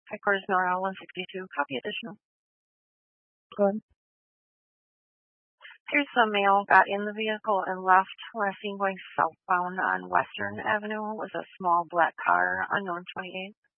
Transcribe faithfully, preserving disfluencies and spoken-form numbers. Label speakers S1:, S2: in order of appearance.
S1: Headquarters NORAL one sixty-two, copy additional.
S2: Good.
S1: Here's the male got in the vehicle and left. Last seen going southbound on Western Avenue with a small black car, unknown twenty-eight.